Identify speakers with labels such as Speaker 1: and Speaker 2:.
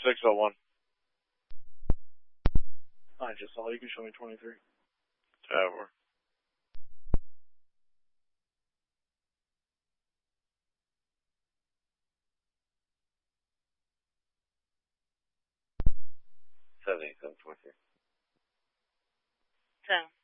Speaker 1: 601.
Speaker 2: I just saw you can show me 23.
Speaker 1: Over.
Speaker 3: $77.23.
Speaker 4: So.